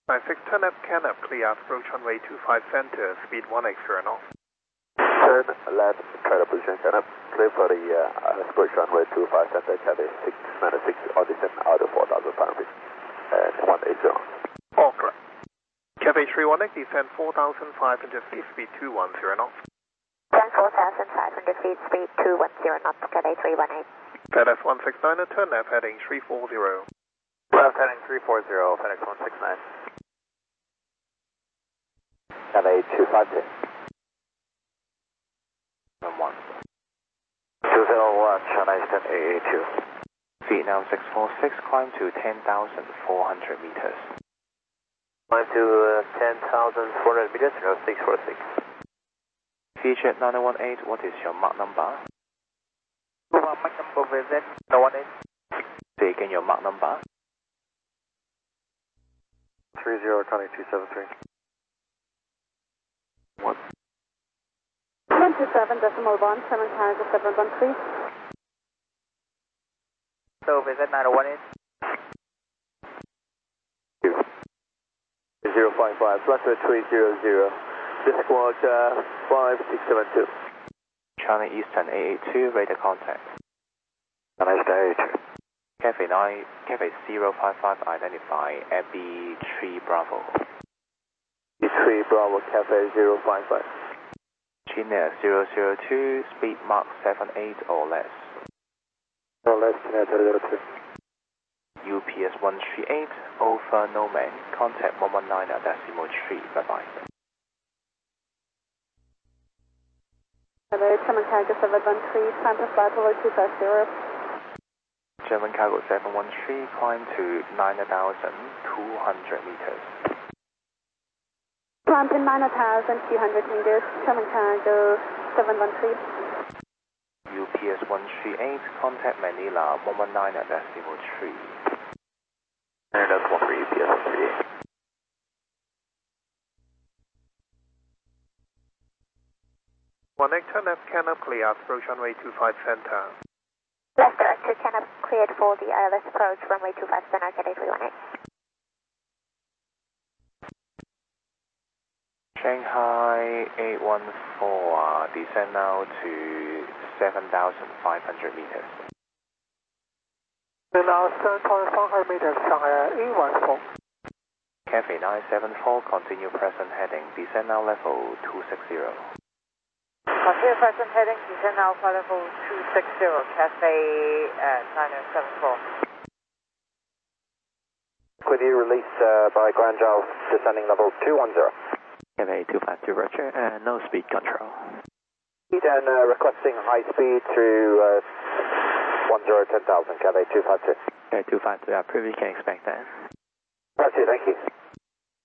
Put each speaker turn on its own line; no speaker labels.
96, turn left, can up, clear out, approach runway 25 center, speed 1x, turn off.
Turn left, try to position, can up, clear for the approach runway 25 center, Cathay 696, audition out of 4,500 feet, and 180.
All correct. Cathay 31X, descend 4,500 feet, speed 210 knots.
Descend 4,500 feet, speed 210 knots, Cathay 318.
FedEx 169, turn left, heading 340.
Left heading 340, FedEx 169. Cathay 252. 1. 20 China Eastern AA2.
Vietnam 646, climb to 10,400 meters.
Climb to 10,400 meters, 0646.
Feature 9018, what is your Mach number?
Mach number visit 918.
Say again your Mach number.
302273. 1.
27.1, 7 Canada 713.
So visit 9018. 055, flutter 300. This squad 5672.
China Eastern AA2, radar contact.
China Eastern AA2.
Cafe 9, Cafe 055, identify Abbey 3 Bravo.
3 Bravo, Cafe 055.
China 002, speed Mach 78 or less.
Or less, China 002.
UPS 138, over Noman, contact 119.3, bye bye.
Hello, German Cargo 713, time to flight over 250.
German Cargo 713, climb to 9,200 meters.
Climb to 9,200 meters, German Cargo 713.
UPS 138, contact Manila 119.3.
And that's 1 for UPS 138.
One egg, turn left, can up, clear out, approach runway 25 center.
Left direct to Canada, cleared for the ILS approach, runway 25 center, Cathay 318.
Shanghai 814, descend now to 7,500 meters.
Now 7,500 meters, Shanghai 814.
Cafe 974, continue present heading, descend now level 260.
Continue present heading, descend now for level 260, Cathay 9074.
Quickly release by Grand Jiao, descending level 210.
Cathay 252, roger, and no speed control.
Speed and requesting high speed through 10,000, Cathay 252.
Cathay 252, I previously can expect that.
That's it, thank you.